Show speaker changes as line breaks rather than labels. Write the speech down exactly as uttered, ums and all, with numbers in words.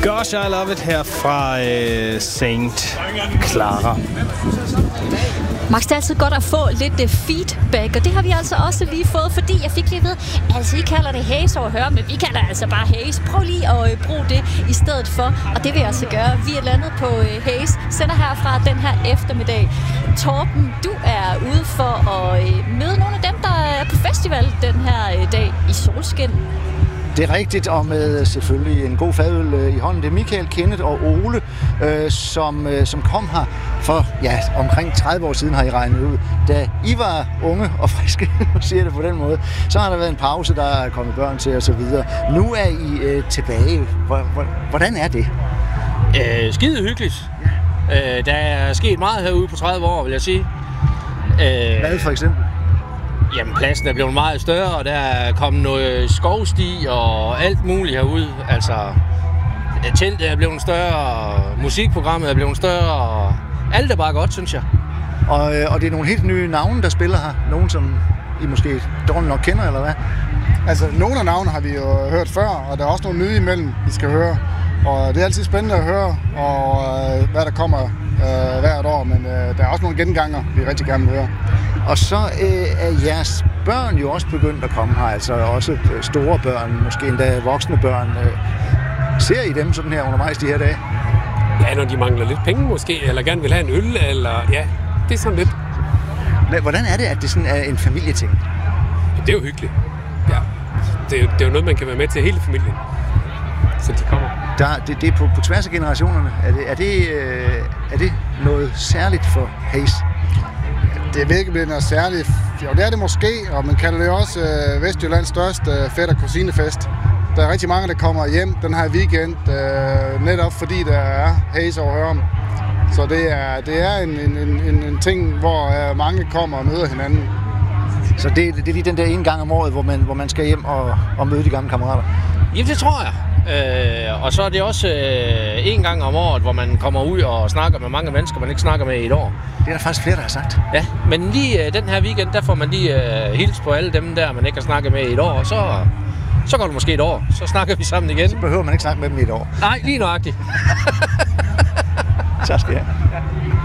Gosh, I love it her fra øh, Saint Clara.
Max, det er altid godt at få lidt feedback, og det har vi altså også lige fået, fordi jeg fik lige ved, altså I kalder det Haze over høre, men vi kalder altså bare Haze. Prøv lige at øh, bruge det i stedet for, og det vil jeg altså gøre. Vi er landet på øh, Haze, sender herfra den her eftermiddag. Torben, du er ude for at øh, møde nogle af dem, der er på festival den her øh, dag i solskin.
Det er rigtigt, og med selvfølgelig en god fadøl i hånden. Det er Michael, Kenneth og Ole, øh, som, øh, som kom her for ja, omkring tredive år siden, har I regnet ud. Da I var unge og friske, nu siger det på den måde, så har der været en pause, der er kommet børn til osv. Nu er I øh, tilbage. Hvordan er det?
Øh, skide hyggeligt. Ja. Øh, der er sket meget herude på tredive år, vil jeg sige.
Øh, Hvad for eksempel?
Jamen, pladsen er blevet meget større, og der er kommet noget skovsti og alt muligt herude. Altså, teltet er blevet større, og musikprogrammet er blevet større, og alt er bare godt, synes jeg.
Og, og det er nogle helt nye navne, der spiller her. Nogen, som I måske dårligt nok kender, eller hvad?
Altså, nogle af navnene har vi jo hørt før, og der er også nogle nye imellem, vi skal høre. Og det er altid spændende at høre, og øh, hvad der kommer øh, hvert år, men øh, der er også nogle genganger, vi rigtig gerne vil høre.
Og så øh, er jeres børn jo også begyndt at komme her, altså også store børn, måske endda voksne børn. Ser I dem sådan her undervejs de her dage?
Ja, når de mangler lidt penge måske, eller gerne vil have en øl, eller ja, det er sådan lidt.
Hvordan er det, at det sådan er en familieting?
Det er jo hyggeligt. Ja. Det er, det er jo noget, man kan være med til hele familien. Så de kommer.
Der, det, det er på, på tværs af generationerne. Er det, er, det, øh, er det noget særligt for Haze?
Det er virkelig noget særligt. Jo, det er det måske, og man kalder det også øh, Vestjyllands største øh, fætter- kusinefest. Der er rigtig mange, der kommer hjem den her weekend, øh, netop fordi der er Haze over Hørum. Så det er, det er en, en, en, en ting, hvor øh, mange kommer og møder hinanden.
Så det, det er lige den der ene gang om året, hvor man, hvor man skal hjem og, og møde de gamle kammerater?
Jamen, det tror jeg. Øh, og så er det også øh, en gang om året, hvor man kommer ud og snakker med mange mennesker, man ikke snakker med i et år.
Det er der faktisk flere, der har sagt.
Ja, men lige øh, den her weekend, der får man lige øh, hils på alle dem der, man ikke har snakket med i et år, og så, så går det måske et år. Så snakker vi sammen igen.
Så behøver man ikke snakke med dem i et år.
Nej, lige nøjagtigt.
Så skal jeg.